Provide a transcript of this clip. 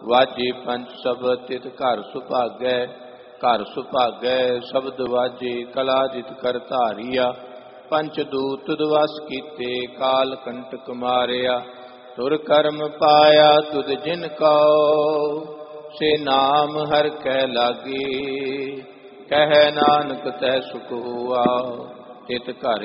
ਵਾਜੇ ਪੰਚ ਸ਼ਬਦ ਤਿਤ ਘਰ ਸੁਭਾਗੈ, ਘਰ ਸੁਭਾਗੈ ਸ਼ਬਦ ਵਾਜੇ ਕਲਾ ਜਿਤ ਕਰ ਧਾਰੀਆ। ਪੰਚ ਦੂਤ ਦਵਸ ਕੀਤੇ ਕਾਲ ਕੰਟਕ ਮਾਰਿਆ, ਤੁਰ ਕਰਮ ਪਾਇਆ ਤੁਧ ਜਿਨ ਕਉ, ਸੇ ਨਾਮ ਹਰਿ ਕੈ ਲਾਗੇ। ਕਹਿ ਨਾਨਕ ਤੈ ਸੁਖ ਹੋਆ, ਤਿਤ ਘਰ